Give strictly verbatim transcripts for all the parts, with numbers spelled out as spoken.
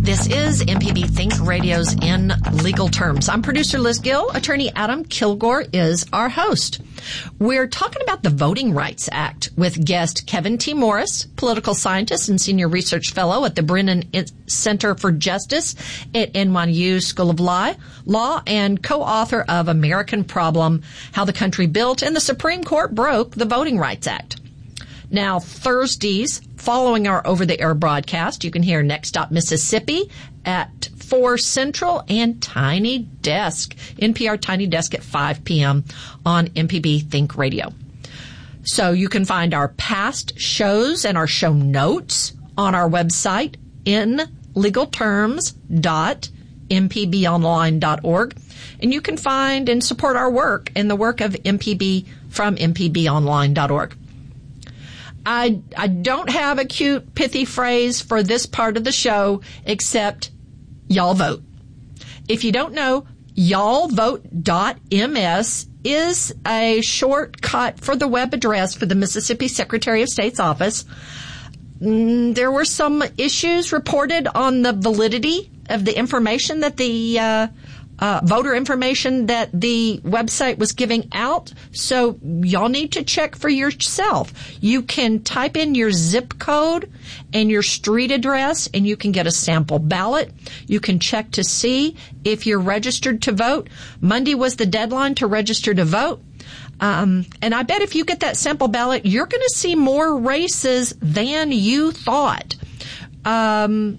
This is M P B Think Radio's In Legal Terms. I'm producer Liz Gill. Attorney Adam Kilgore is our host. We're talking about the Voting Rights Act with guest Kevin T. Morris, political scientist and senior research fellow at the Brennan Center for Justice at N Y U School of Law, Law and co-author of American Problem, How the Country Built and the Supreme Court Broke the Voting Rights Act. Now, Thursdays, following our over-the-air broadcast, you can hear Next Stop Mississippi at four Central and Tiny Desk, N P R Tiny Desk at five p.m. on M P B Think Radio. So you can find our past shows and our show notes on our website, in legal terms dot m p b online dot org. And you can find and support our work in the work of M P B from m p b online dot org. I, I don't have a cute, pithy phrase for this part of the show except y'all vote. If you don't know, y'all vote dot m s is a shortcut for the web address for the Mississippi Secretary of State's office. There were some issues reported on the validity of the information that the uh, uh, voter information that the website was giving out. So y'all need to check for yourself. You can type in your zip code and your street address, and you can get a sample ballot. You can check to see if you're registered to vote. Monday was the deadline to register to vote. Um, and I bet if you get that sample ballot, you're going to see more races than you thought. Um,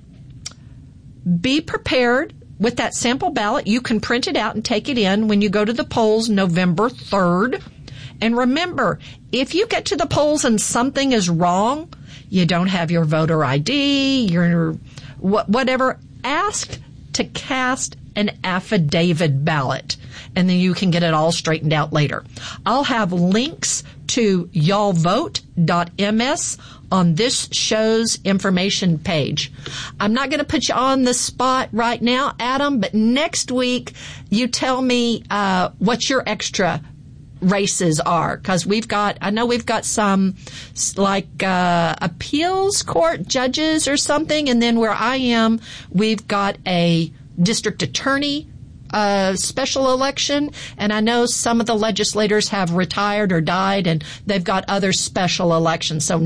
be prepared with that sample ballot. You can print it out and take it in when you go to the polls November third. And remember, if you get to the polls and something is wrong, you don't have your voter I D, your whatever, ask to cast an affidavit ballot, and then you can get it all straightened out later. I'll have links to y'all vote dot m s on this show's information page. I'm not going to put you on the spot right now, Adam, but next week you tell me uh, what your extra races are, because we've got, I know we've got some like uh, appeals court judges or something, and then where I am, we've got a district attorney uh, special election, and I know some of the legislators have retired or died, and they've got other special elections. So